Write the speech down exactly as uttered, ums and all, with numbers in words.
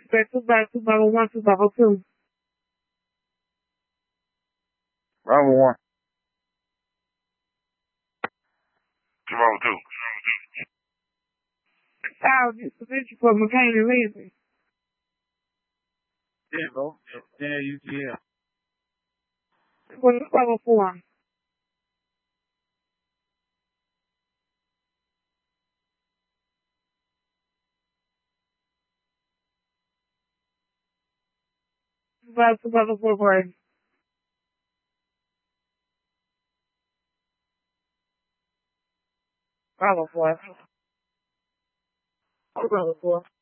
Back to back, two Bravo one, two Bravo two. Bravo one. Two Bravo two. South disposition for McCain and Lindsay. Yeah, bro. Yeah, U T L. For the Bravo four. Bravo two Bravo four party. Bravo four. Bravo four.